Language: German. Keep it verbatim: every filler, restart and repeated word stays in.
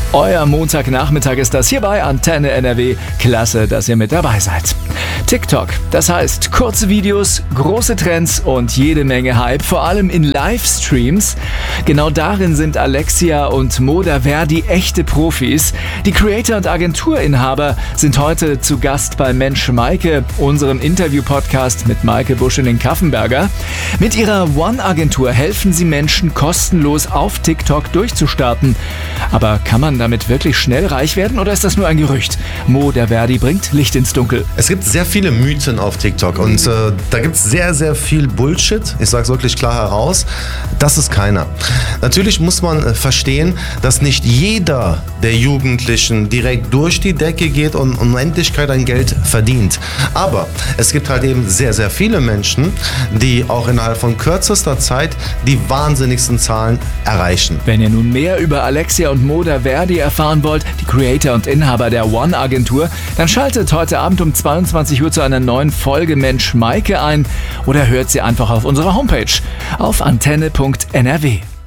Euer Montagnachmittag ist das hier bei Antenne N R W. Klasse, dass ihr mit dabei seid. TikTok, das heißt kurze Videos, große Trends und jede Menge Hype, vor allem in Livestreams. Genau darin sind Alexia und Moda Verdi echte Profis. Die Creator- und Agenturinhaber sind heute zu Gast bei Mensch Maike, unserem Interview-Podcast mit Maike Buschelin-Kaffenberger. Mit ihrer One-Agentur helfen sie Menschen kostenlos auf TikTok durchzustarten. Aber kann man damit wirklich schnell reich werden oder ist das nur ein Gerücht? Moda Verdi bringt Licht ins Dunkel. Es gibt sehr viele Mythen auf TikTok und äh, da gibt es sehr, sehr viel Bullshit. Ich sage es wirklich klar heraus. Das ist keiner. Natürlich muss man äh, verstehen, dass nicht jeder der Jugendlichen direkt durch die Decke geht und Unendlichkeit an Geld verdient. Aber es gibt halt eben sehr, sehr viele Menschen, die auch innerhalb von kürzester Zeit die wahnsinnigsten Zahlen erreichen. Wenn ihr nun mehr über Alexia und Moda Verdi erfahren wollt, die Creator und Inhaber der One-Agentur, dann schaltet heute Abend um zweiundzwanzig Uhr zu einer neuen Folge Mensch Maike ein oder hört sie einfach auf unserer Homepage auf antenne punkt n r w.